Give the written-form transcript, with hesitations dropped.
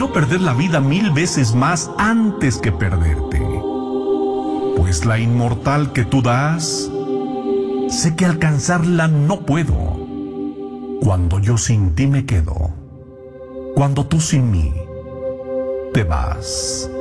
Prefiero perder la vida 1000 veces más antes que perderte. Pues la inmortal que tú das, sé que alcanzarla no puedo. Cuando yo sin ti me quedo, cuando tú sin mí te vas.